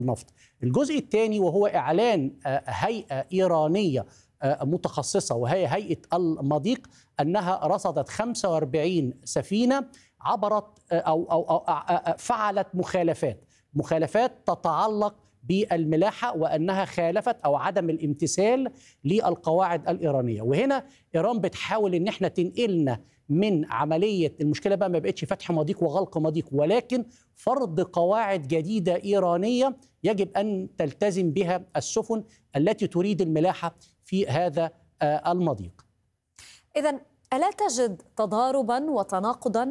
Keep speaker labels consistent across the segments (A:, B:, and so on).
A: النفط. الجزء الثاني وهو إعلان هيئة إيرانية متخصصة وهي هيئة المضيق أنها رصدت 45 سفينة عبرت أو فعلت مخالفات تتعلق بالملاحة، وأنها خالفت أو عدم الامتثال للقواعد الإيرانية. وهنا إيران بتحاول إن احنا تنقلنا من عملية المشكلة بقى ما بقتش فتح مضيق وغلق مضيق، ولكن فرض قواعد جديدة إيرانية يجب أن تلتزم بها السفن التي تريد الملاحة في هذا المضيق.
B: إذن ألا تجد تضاربا وتناقضا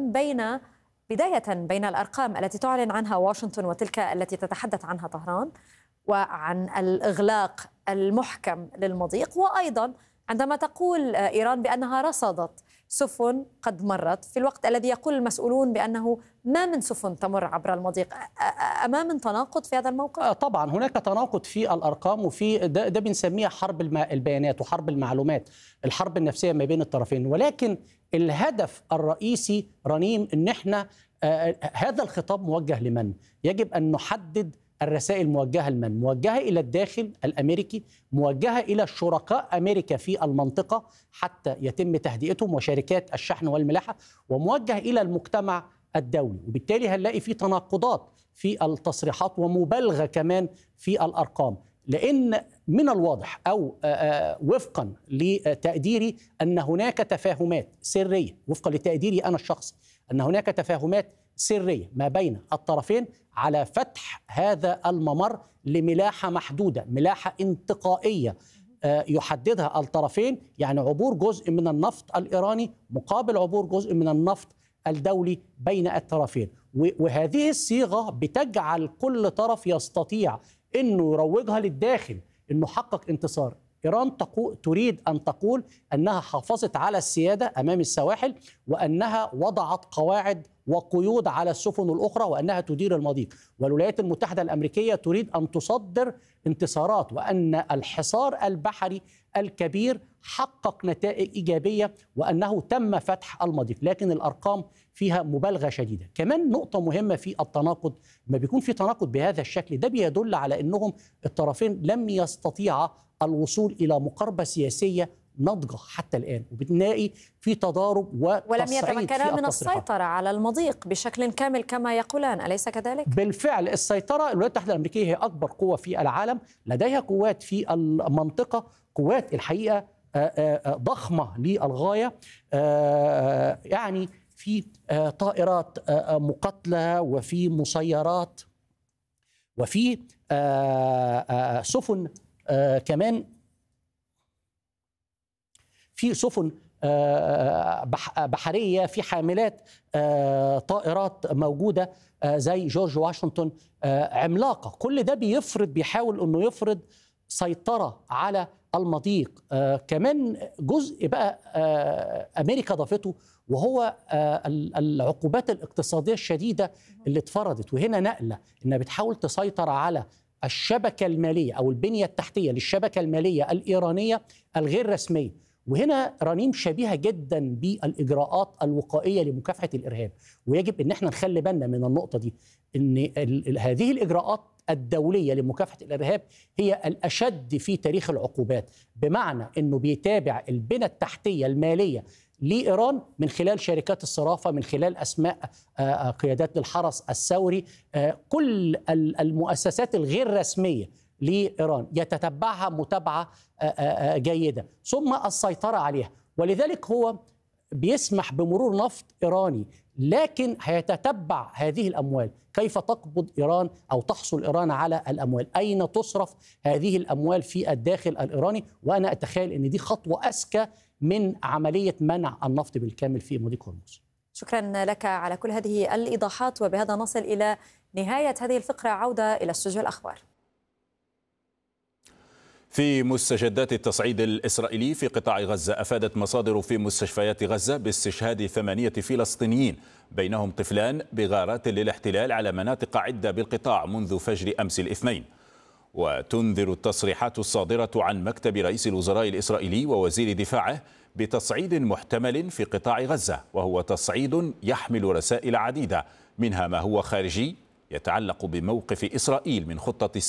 B: بين الأرقام التي تعلن عنها واشنطن وتلك التي تتحدث عنها طهران، وعن الإغلاق المحكم للمضيق، وأيضا عندما تقول إيران بأنها رصدت سفن قد مرت في الوقت الذي يقول المسؤولون بأنه ما من سفن تمر عبر المضيق؟ أمام تناقض في هذا الموقف؟
A: طبعا هناك تناقض في الأرقام، وفي ده بنسميها حرب البيانات وحرب المعلومات، الحرب النفسية ما بين الطرفين. ولكن الهدف الرئيسي رنيم ان احنا هذا الخطاب موجه لمن؟ يجب ان نحدد الرسائل موجهة لمن؟ موجهة إلى الداخل الأمريكي، موجهة إلى شركاء أمريكا في المنطقة حتى يتم تهدئتهم وشركات الشحن والملاحة، وموجه إلى المجتمع الدولي. وبالتالي هنلاقي في تناقضات في التصريحات ومبالغة كمان في الأرقام، لأن من الواضح أو وفقا لتقديري أن هناك تفاهمات سرية، وفقا لتقديري أنا الشخصي أن هناك تفاهمات سرية ما بين الطرفين على فتح هذا الممر لملاحة محدودة، ملاحة انتقائية يحددها الطرفين، يعني عبور جزء من النفط الإيراني مقابل عبور جزء من النفط الدولي بين الطرفين. وهذه الصيغة بتجعل كل طرف يستطيع أنه يروجها للداخل أنه حقق انتصار. إيران تريد أن تقول أنها حافظت على السيادة أمام السواحل، وأنها وضعت قواعد وقيود على السفن الأخرى، وأنها تدير المضيق. والولايات المتحدة الأمريكية تريد أن تصدر انتصارات، وأن الحصار البحري الكبير حقق نتائج إيجابية، وأنه تم فتح المضيق. لكن الأرقام فيها مبالغة شديدة. كمان نقطة مهمة في التناقض، ما بيكون في تناقض بهذا الشكل ده بيدل على أنهم الطرفين لم يستطيعا الوصول إلى مقاربة سياسية ناضجة حتى الآن، وبنلاقي في تضارب
B: ولم يتمكنا من السيطرة على المضيق بشكل كامل كما يقولان، أليس كذلك؟
A: بالفعل السيطرة، الولايات المتحدة الأمريكية هي أكبر قوة في العالم، لديها قوات في المنطقة، قوات الحقيقة ضخمة للغاية، يعني في طائرات مقاتلة، وفي مسيرات، وفي سفن كمان، في سفن بحرية، في حاملات طائرات موجودة زي جورج واشنطن عملاقة. كل ده بيحاول أنه يفرض سيطرة على المضيق. كمان جزء بقى أمريكا ضافته، وهو العقوبات الاقتصادية الشديدة اللي اتفرضت. وهنا نقلة إنها بتحاول تسيطر على الشبكة المالية أو البنية التحتية للشبكة المالية الإيرانية الغير رسمية. وهنا رنيم شبيهة جدا بالإجراءات الوقائية لمكافحة الإرهاب، ويجب أن احنا نخلي بالنا من النقطة دي، أن هذه الإجراءات الدولية لمكافحة الإرهاب هي الأشد في تاريخ العقوبات، بمعنى أنه بيتابع البنى التحتية المالية لإيران من خلال شركات الصرافة، من خلال أسماء قيادات للحرس الثوري، كل المؤسسات الغير رسمية لإيران يتتبعها متابعة جيدة، ثم السيطرة عليها. ولذلك هو بيسمح بمرور نفط إيراني، لكن هيتتبع هذه الأموال، كيف تقبض إيران أو تحصل إيران على الأموال، أين تصرف هذه الأموال في الداخل الإيراني. وأنا أتخيل أن دي خطوة أذكى من عملية منع النفط بالكامل في مضيق هرمز.
B: شكرا لك على كل هذه الإيضاحات، وبهذا نصل إلى نهاية هذه الفقرة. عودة إلى استوديو الأخبار.
C: في مستجدات التصعيد الإسرائيلي في قطاع غزة، أفادت مصادر في مستشفيات غزة باستشهاد 8 فلسطينيين بينهم طفلان بغارات للاحتلال على مناطق عدة بالقطاع منذ فجر أمس الاثنين. وتنذر التصريحات الصادرة عن مكتب رئيس الوزراء الإسرائيلي ووزير دفاعه بتصعيد محتمل في قطاع غزة، وهو تصعيد يحمل رسائل عديدة، منها ما هو خارجي يتعلق بموقف إسرائيل من خطة